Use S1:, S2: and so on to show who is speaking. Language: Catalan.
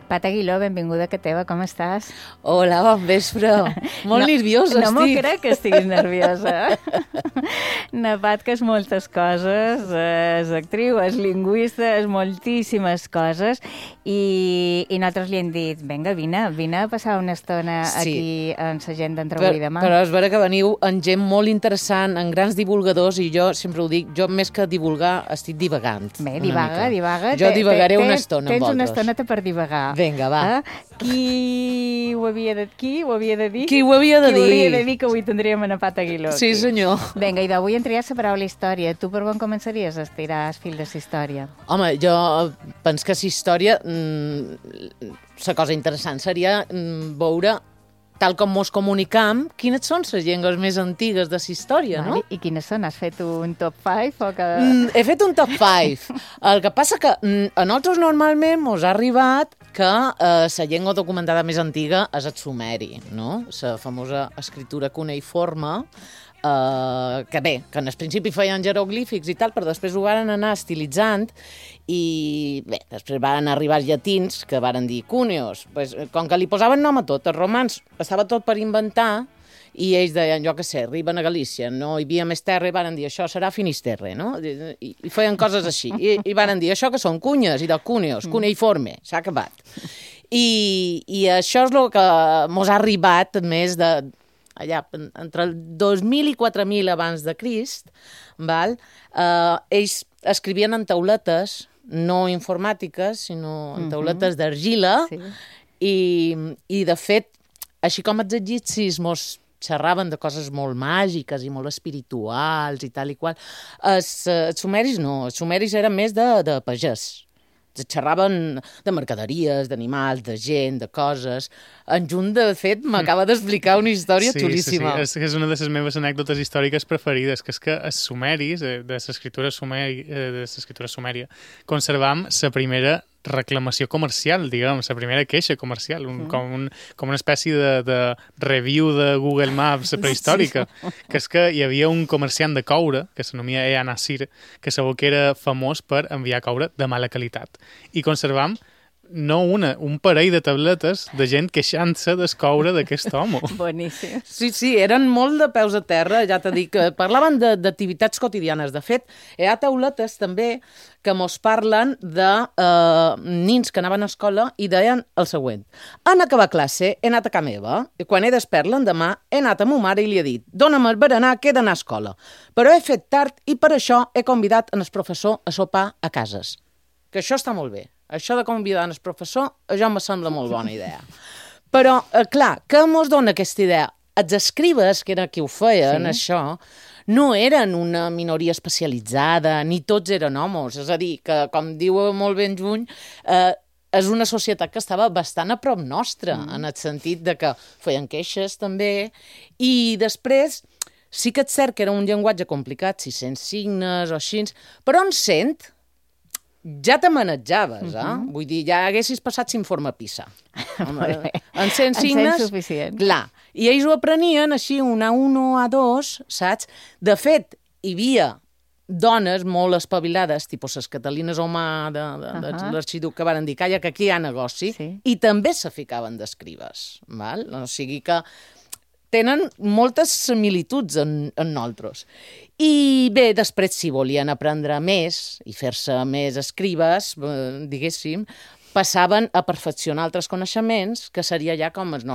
S1: Pat Aguiló, benvinguda a Teva, com estàs?
S2: Hola, bon vespre. Molt nerviosa
S1: no
S2: estic.
S1: No m'ho crec que estiguis nerviosa. Na Pat, que és moltes coses, és actriu, és lingüista, és moltíssimes coses, i nosaltres li hem dit, vinga, vine a passar una estona aquí en la gent d'Entre avui i demà.
S2: Però és vera que veniu en gent molt interessant, en grans divulgadors, i jo sempre ho dic, jo més que divulgar estic divagant.
S1: Bé, divaga.
S2: Jo divagaré una estona amb vosaltres.
S1: Tens una estoneta per divagar.
S2: Vinga, va.
S1: Qui ho havia de dir?
S2: Qui ho havia de dir
S1: que avui tindríem a Pat Aguiló.
S2: Sí, senyor.
S1: Vinga, i d'avui entraria la paraula història. Tu per on començaries a estirar el fil de la història?
S2: Home, jo penso que la història, la cosa interessant seria veure, tal com mos comunicam, quines són les llengües més antigues de la història, no?
S1: I quines són? Has fet un top 5? O que...
S2: He fet un top 5. El que passa que a nosaltres normalment mos ha arribat que la llengua documentada més antiga és el sumeri, no? La famosa escritura cuneïforme, que bé, que en el principi feien jeroglífics i tal, però després ho varen anar estilitzant i bé, després varen arribar els llatins que varen dir cuneos. Pues, com que li posaven nom a tot, els romans estava tot per inventar i ells deien, jo què sé, arriben a Galícia, no hi havia més terra i varen dir, això serà Finisterre, no? I feien coses així. I varen dir, això que són cunyes i de cuneos, cuneiforme, s'ha acabat. I això és el que mos ha arribat més de allà, entre el 2000 i 4000 abans de Crist, val? Ells escrivien en tauletes, no informàtiques, sinó en tauletes d'argila, i de fet, així com els egipcis mos xerraven de coses molt màgiques i molt espirituals i tal i qual, els sumeris no, els sumeris eren més de pagès. Xerraven de mercaderies, d'animals, de gent, de coses. En Jun, de fet, m'acaba d'explicar una història xulíssima.
S3: Sí, és una de les meves anècdotes històriques preferides, que és que els sumeris, de l'escriptura sumèria, conservam la primera reclamació comercial, diguem, la primera queixa comercial, com una espècie de review de Google Maps prehistòrica, que és que hi havia un comerciant de coure, que s'anomia Ea Nasir, que segur que era famós per enviar coure de mala qualitat. I conservam no un parell de tabletes de gent queixant-se del coure d'aquest home.
S1: Boníssim.
S2: Sí, eren molt de peus a terra, ja t'he dit, que parlaven d'activitats quotidianes. De fet, hi ha tauletes també que mos parlen de nins que anaven a escola i deien el següent. En acabar classe he anat a ca meva, i quan he despert l'endemà he anat a mo mare i li he dit «Dóna'm el berenar que he d'anar a escola». Però he fet tard i per això he convidat en el professor a sopar a cases. Que això està molt bé. Això de convidar el professor, això em sembla molt bona idea. Però, clar, què mos dona aquesta idea? Els escribes, que era qui ho feien, això, no eren una minoria especialitzada, ni tots eren homes. És a dir, que, com diu molt ben Juny, és una societat que estava bastant a prop nostra, en el sentit de que feien queixes també, i després sí que és cert que era un llenguatge complicat, 600 signes o així, però en 100 ja te manetjaves, Vull dir, ja haguessis passat s'informe PISA. En 100 signes...
S1: En 100 suficient.
S2: Clar. I ells ho aprenien així, un A1 o A2, saps? De fet, hi havia dones molt espavilades, tipus les Catalines Omà de l'arxiduc, que van dir, calla, que aquí hi ha negoci, i també se ficaven d'escribes, val? O sigui que tenen moltes similituds en nosaltres. I bé, després, si volien aprendre més i fer-se més escribes, diguéssim, passaven a perfeccionar altres coneixements, que seria ja com els